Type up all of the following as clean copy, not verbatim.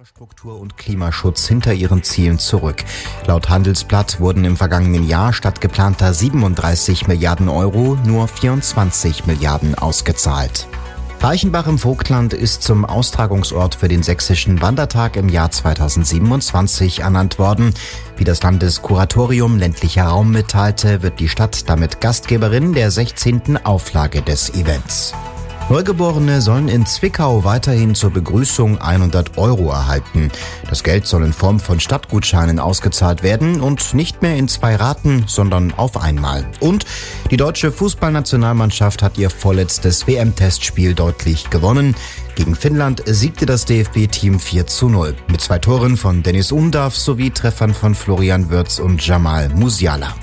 Infrastruktur und Klimaschutz hinter ihren Zielen zurück. Laut Handelsblatt wurden im vergangenen Jahr statt geplanter 37 Milliarden Euro nur 24 Milliarden ausgezahlt. Reichenbach im Vogtland ist zum Austragungsort für den Sächsischen Wandertag im Jahr 2027 ernannt worden. Wie das Landeskuratorium ländlicher Raum mitteilte, wird die Stadt damit Gastgeberin der 16. Auflage des Events. Neugeborene sollen in Zwickau weiterhin zur Begrüßung 100 Euro erhalten. Das Geld soll in Form von Stadtgutscheinen ausgezahlt werden und nicht mehr in 2 Raten, sondern auf einmal. Und die deutsche Fußballnationalmannschaft hat ihr vorletztes WM-Testspiel deutlich gewonnen. Gegen Finnland siegte das DFB-Team 4:0 mit 2 Toren von Dennis Undav sowie Treffern von Florian Wirtz und Jamal Musiala.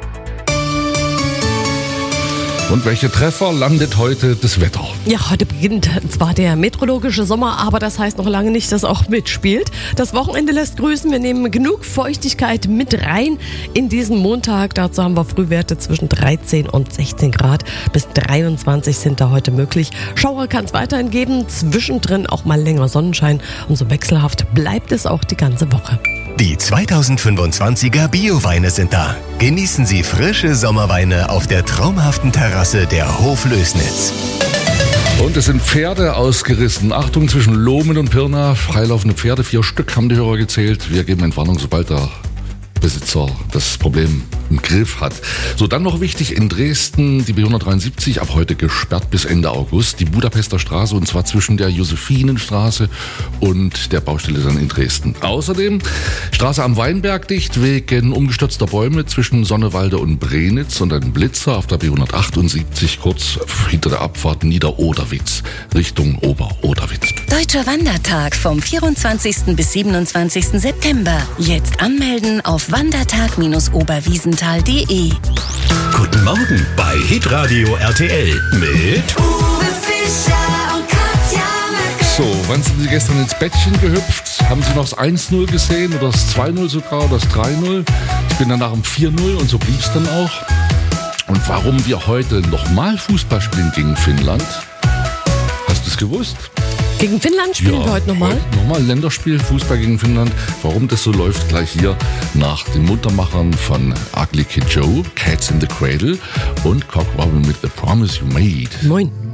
Und welche Treffer landet heute das Wetter? Ja, heute beginnt zwar der meteorologische Sommer, aber das heißt noch lange nicht, dass auch mitspielt. Das Wochenende lässt grüßen. Wir nehmen genug Feuchtigkeit mit rein in diesen Montag. Dazu haben wir Frühwerte zwischen 13 und 16 Grad. Bis 23 sind da heute möglich. Schauer kann es weiterhin geben. Zwischendrin auch mal länger Sonnenschein. Und so wechselhaft bleibt es auch die ganze Woche. Die 2025er Bio-Weine sind da. Genießen Sie frische Sommerweine auf der traumhaften Terrasse der Hoflößnitz. Und es sind Pferde ausgerissen. Achtung, zwischen Lohmen und Pirna. Freilaufende Pferde, 4 Stück haben die Hörer gezählt. Wir geben Entwarnung, sobald der Besitzer das Problem im Griff hat. So, dann noch wichtig, in Dresden die B173 ab heute gesperrt bis Ende August. Die Budapester Straße, und zwar zwischen der Josephinenstraße und der Baustelle dann in Dresden. Außerdem Straße am Weinberg dicht wegen umgestürzter Bäume zwischen Sonnewalde und Brenitz und ein Blitzer auf der B178 kurz hinter der Abfahrt Niederoderwitz Richtung Oberoderwitz. Deutscher Wandertag vom 24. bis 27. September. Jetzt anmelden auf wandertag-oberwiesenthal.de. Guten Morgen bei Hitradio RTL mit Uwe Fischer und Katja Möcke. So, wann sind Sie gestern ins Bettchen gehüpft? Haben Sie noch das 1:0 gesehen oder das 2:0 sogar oder das 3:0? Ich bin dann nach dem 4:0 und so blieb es dann auch. Und warum wir heute nochmal Fußball spielen gegen Finnland? Hast du es gewusst? Gegen Finnland spielen wir heute nochmal? Nochmal Länderspiel, Fußball gegen Finnland. Warum das so läuft, gleich hier nach den Muntermachern von Ugly Kid Joe, Cats in the Cradle und Cock Robin mit The Promise You Made. Moin.